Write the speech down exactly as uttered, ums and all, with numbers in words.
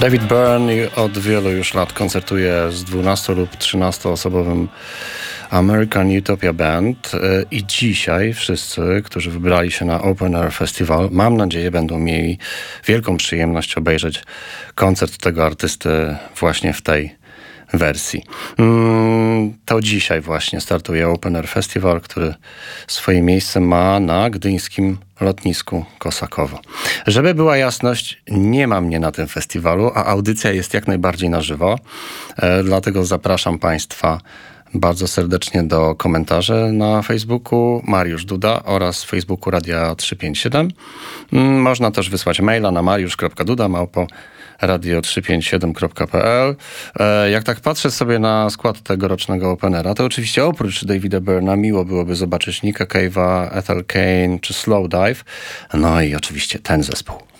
David Byrne od wielu już lat koncertuje z dwunasto lub trzynastoosobowym American Utopia Band i dzisiaj wszyscy, którzy wybrali się na Open Air Festival, mam nadzieję, będą mieli wielką przyjemność obejrzeć koncert tego artysty właśnie w tej wersji. To dzisiaj właśnie startuje Open Air Festival, który swoje miejsce ma na gdyńskim lotnisku Kosakowo. Żeby była jasność, nie ma mnie na tym festiwalu, a audycja jest jak najbardziej na żywo. Dlatego zapraszam Państwa bardzo serdecznie do komentarzy na Facebooku Mariusz Duda oraz Facebooku Radia trzysta pięćdziesiąt siedem. Można też wysłać maila na mariusz kropka duda małpo radio trzysta pięćdziesiąt siedem kropka p l. Jak tak patrzę sobie na skład tegorocznego Openera, to oczywiście oprócz Davida Byrna miło byłoby zobaczyć Nicka Cave'a, Ethel Cain czy Slowdive. No i oczywiście ten zespół.